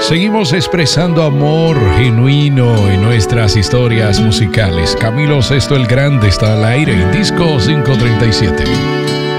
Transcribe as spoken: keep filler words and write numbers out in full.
Seguimos expresando amor genuino en nuestras historias musicales. Camilo Sesto el Grande está al aire en Disco quinientos treinta y siete.